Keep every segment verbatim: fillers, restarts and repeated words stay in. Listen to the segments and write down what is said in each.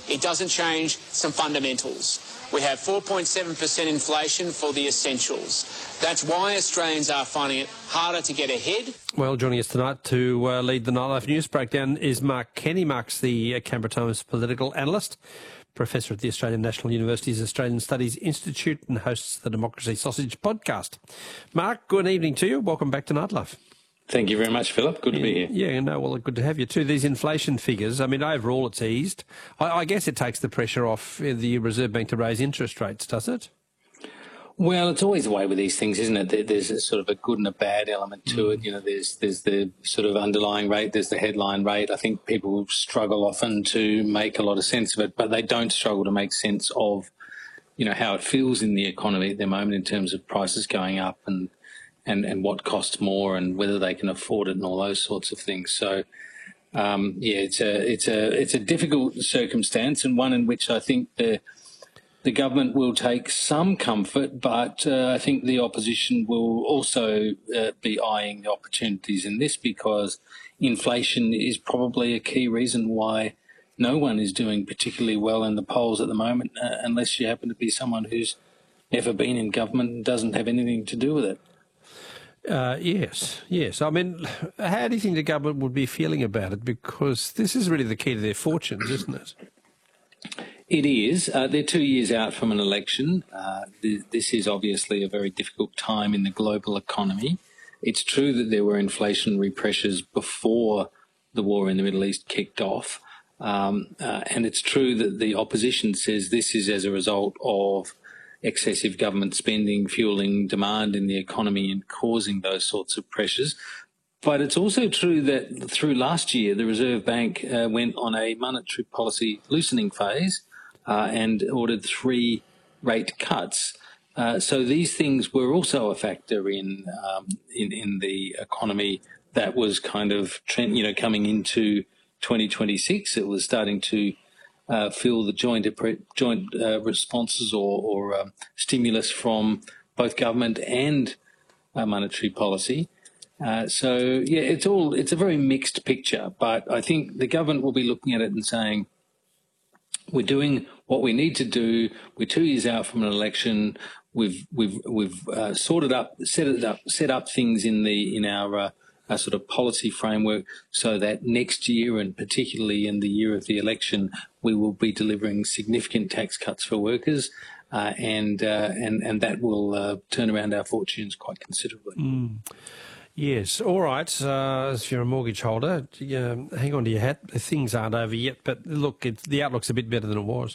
It doesn't change some fundamentals. We have four point seven percent inflation for the essentials. That's why Australians are finding it harder to get ahead. Well, joining us tonight to uh, lead the Nightlife News Breakdown is Mark Kenny. Mark's the uh, Canberra Times political analyst, professor at the Australian National University's Australian Studies Institute, and hosts the Democracy Sausage podcast. Mark, good evening to you. Welcome back to Nightlife. Thank you very much, Philip. Good yeah, to be here. Yeah, no, well, good to have you too. These inflation figures, I mean, overall it's eased. I, I guess it takes the pressure off the Reserve Bank to raise interest rates, does it? Well, it's always the way with these things, isn't it? There's a sort of a good and a bad element to mm. it. You know, there's there's the sort of underlying rate, there's the headline rate. I think people struggle often to make a lot of sense of it, but they don't struggle to make sense of, you know, how it feels in the economy at the moment in terms of prices going up and and, and what costs more and whether they can afford it and all those sorts of things. So, um, yeah, it's a it's a it's a difficult circumstance, and one in which I think the The government will take some comfort, but uh, I think the opposition will also uh, be eyeing the opportunities in this, because inflation is probably a key reason why no one is doing particularly well in the polls at the moment, uh, unless you happen to be someone who's never been in government and doesn't have anything to do with it. Uh, yes, yes. I mean, how do you think the government would be feeling about it? Because this is really the key to their fortunes, isn't it? It is. Uh, they're two years out from an election. Uh, th- this is obviously a very difficult time in the global economy. It's true that there were inflationary pressures before the war in the Middle East kicked off. Um, uh, and it's true that the opposition says this is as a result of excessive government spending fueling demand in the economy and causing those sorts of pressures. But it's also true that through last year, the Reserve Bank uh, went on a monetary policy loosening phase uh, and ordered three rate cuts. Uh, so these things were also a factor in, um, in in the economy that was kind of trend, you know, coming into twenty twenty-six. It was starting to uh, feel the joint joint uh, responses or, or um, stimulus from both government and uh, monetary policy. Uh, so, yeah, it's all it's a very mixed picture, but I think the government will be looking at it and saying, we're doing what we need to do. We're two years out from an election. We've we've we've uh, sorted up, set it up, set up things in the in our, uh, our sort of policy framework so that next year, and particularly in the year of the election, we will be delivering significant tax cuts for workers, uh, and uh, and and that will uh, turn around our fortunes quite considerably. Mm. Yes, all right. Uh, if you're a mortgage holder, um, hang on to your hat. Things aren't over yet, but look, it's, the outlook's a bit better than it was.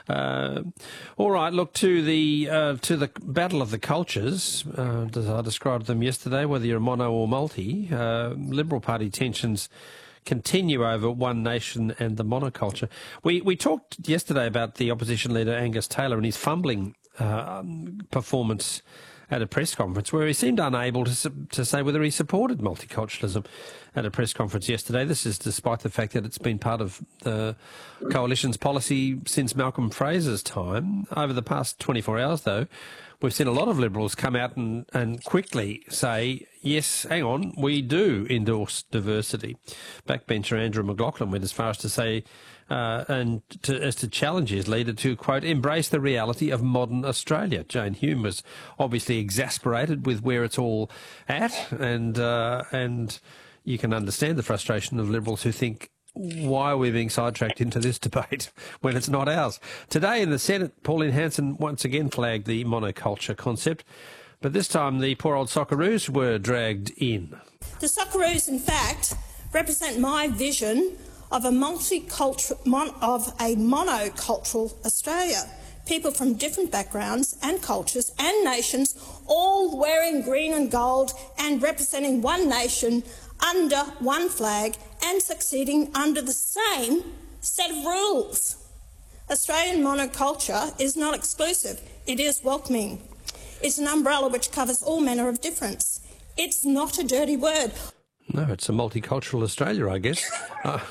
Uh, all right, look to the uh, to the battle of the cultures, uh, as I described them yesterday. Whether you're mono or multi, uh, Liberal Party tensions continue over One Nation and the monoculture. We we talked yesterday about the opposition leader Angus Taylor and his fumbling uh, performance at a press conference, where he seemed unable to to say whether he supported multiculturalism at a press conference yesterday. This is despite the fact that it's been part of the coalition's policy since Malcolm Fraser's time. Over the past twenty-four hours, though, we've seen a lot of Liberals come out and, and quickly say, yes, hang on, we do endorse diversity. Backbencher Andrew McLaughlin went as far as to say, uh, and to, as to challenge his leader to, quote, embrace the reality of modern Australia. Jane Hume was obviously exasperated with where it's all at, and uh, and you can understand the frustration of Liberals who think, why are we being sidetracked into this debate when it's not ours? Today in the Senate, Pauline Hanson once again flagged the monoculture concept, but this time the poor old Socceroos were dragged in. The Socceroos, in fact, represent my vision of a multicultural, mon, of a monocultural Australia. People from different backgrounds and cultures and nations, all wearing green and gold and representing one nation under one flag and succeeding under the same set of rules. Australian monoculture is not exclusive. It is welcoming. It's an umbrella which covers all manner of difference. It's not a dirty word. No, it's a multicultural Australia, I guess. uh,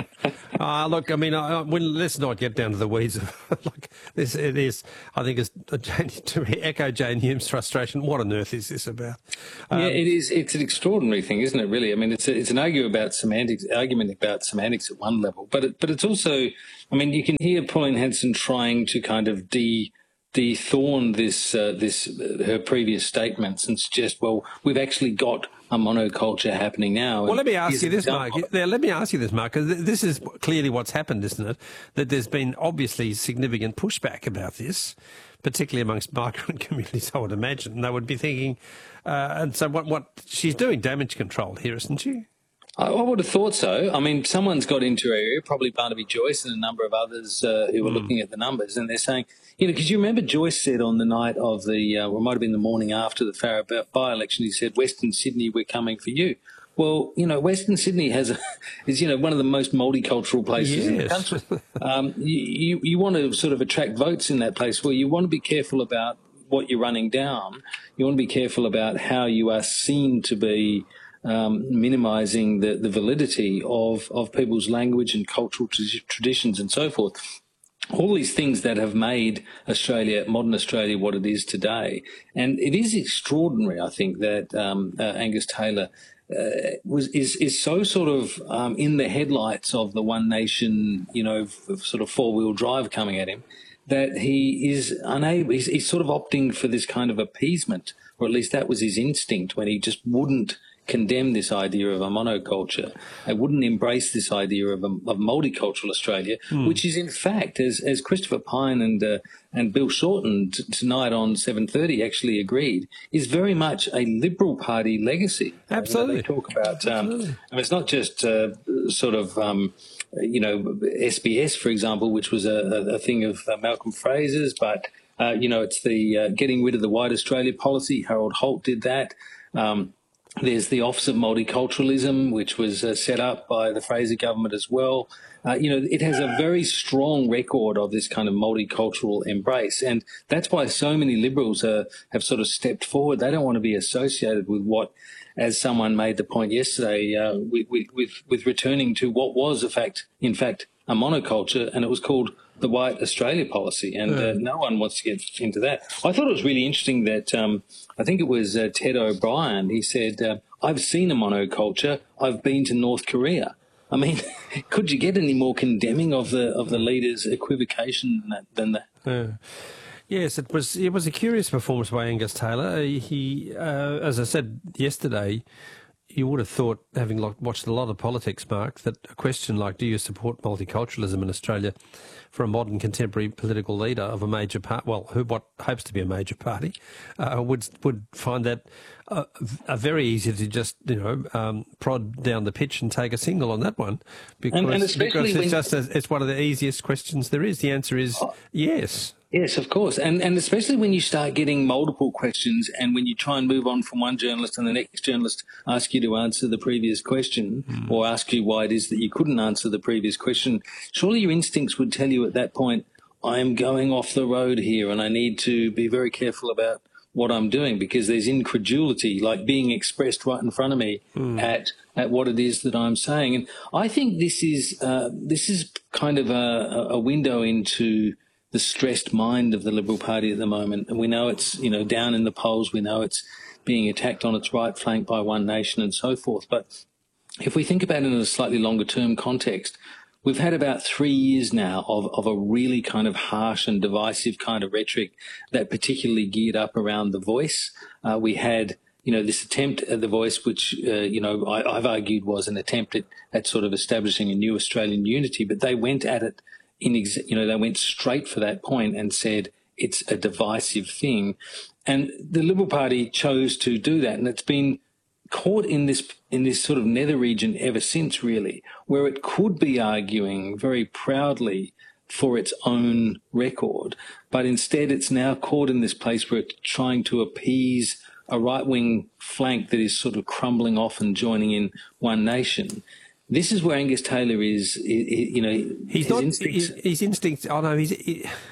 uh, look, I mean, uh, when, let's not get down to the weeds. Of, like this, it is. I think it's uh, Jane, to echo Jane Hume's frustration. What on earth is this about? Um, yeah, it is. It's an extraordinary thing, isn't it? Really, I mean, it's a, it's an argument about semantics, argument about semantics at one level, but it, but it's also. I mean, you can hear Pauline Hanson trying to kind of de. de-thorn this uh, this uh, her previous statements and suggest, well, we've actually got a monoculture happening now. Well, let me ask you this, Mark. Yeah, let me ask you this, Mark, because this is clearly what's happened, isn't it? That there's been obviously significant pushback about this, particularly amongst migrant communities, I would imagine. And they would be thinking, uh, and so what, what she's doing damage control here, isn't she? I would have thought so. I mean, someone's got into her area, probably Barnaby Joyce and a number of others uh, who were mm. looking at the numbers, and they're saying, you know, because you remember Joyce said on the night of the, uh, or it might have been the morning after the Farrer by-election, he said, Western Sydney, we're coming for you. Well, you know, Western Sydney has a, is, you know, one of the most multicultural places yes. in the country. Um, you, you, you want to sort of attract votes in that place. Well, you want to be careful about what you're running down. You want to be careful about how you are seen to be Um, minimising the, the validity of, of people's language and cultural t- traditions and so forth. All these things that have made Australia, modern Australia, what it is today. And it is extraordinary, I think, that um, uh, Angus Taylor uh, was is is so sort of um, in the headlights of the One Nation, you know, f- sort of four-wheel drive coming at him, that he is unable, he's, he's sort of opting for this kind of appeasement, or at least that was his instinct when he just wouldn't condemn this idea of a monoculture. They wouldn't embrace this idea of, a, of multicultural Australia, mm. which is in fact, as as Christopher Pyne and uh, and Bill Shorten t- tonight on seven thirty actually agreed, is very much a Liberal Party legacy. Absolutely. You know, they talk about, um, I mean, it's not just uh, sort of, um, you know, S B S, for example, which was a, a thing of uh, Malcolm Fraser's, but, uh, you know, it's the uh, getting rid of the White Australia policy. Harold Holt did that. Um, There's the Office of Multiculturalism, which was uh, set up by the Fraser government as well. Uh, you know, it has a very strong record of this kind of multicultural embrace. And that's why so many Liberals uh, have sort of stepped forward. They don't want to be associated with what, as someone made the point yesterday, uh, with, with, with returning to what was, in fact, in fact, a monoculture, and it was called the White Australia policy, and uh, no one wants to get into that. I thought it was really interesting that um, I think it was uh, Ted O'Brien. He said, uh, "I've seen a monoculture. I've been to North Korea." I mean, could you get any more condemning of the of the leader's equivocation than that? Than that? Yeah. Yes, it was. It was a curious performance by Angus Taylor. He, uh, as I said yesterday, you would have thought, having watched a lot of politics, Mark, that a question like, do you support multiculturalism in Australia for a modern contemporary political leader of a major part, well, who what hopes to be a major party, uh, would would find that uh, a very easy to just, you know, um, prod down the pitch and take a single on that one, because, and, and especially because it's when, just a, it's one of the easiest questions there is. The answer is oh, yes. Yes, of course. And and especially when you start getting multiple questions and when you try and move on from one journalist and the next journalist asks you to answer the previous question mm. or ask you why it is that you couldn't answer the previous question, surely your instincts would tell you at that point, I am going off the road here and I need to be very careful about what I'm doing, because there's incredulity like being expressed right in front of me mm. at at what it is that I'm saying. And I think this is uh, this is kind of a, a window into the stressed mind of the Liberal Party at the moment. And we know it's, you know, down in the polls. We know it's being attacked on its right flank by One Nation and so forth. But if we think about it in a slightly longer term context, we've had about three years now of, of a really kind of harsh and divisive kind of rhetoric that particularly geared up around the voice. Uh, we had, you know, this attempt at the voice, which, uh, you know, I, I've argued was an attempt at, at sort of establishing a new Australian unity, but they went at it in, ex- you know, they went straight for that point and said it's a divisive thing. And the Liberal Party chose to do that. And it's been caught in this in this sort of nether region ever since, really, where it could be arguing very proudly for its own record, but instead it's now caught in this place where it's trying to appease a right-wing flank that is sort of crumbling off and joining in One Nation. This is where Angus Taylor is, you know, he's his not, instincts. His, his instincts, oh no, he's... He,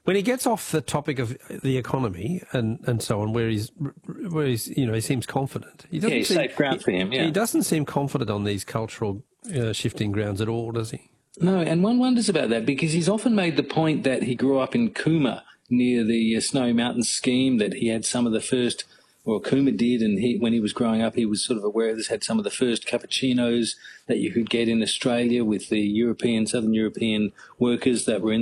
when he gets off the topic of the economy and, and so on, where he's where he's you know he seems confident. He doesn't yeah, seem, safe ground he, for him. Yeah, he doesn't seem confident on these cultural uh, shifting grounds at all, does he? No, and one wonders about that because he's often made the point that he grew up in Cooma near the uh, Snowy Mountains scheme, that he had some of the first. Well, Cooma did, and he, when he was growing up, he was sort of aware of this, had some of the first cappuccinos that you could get in Australia with the European, Southern European workers that were in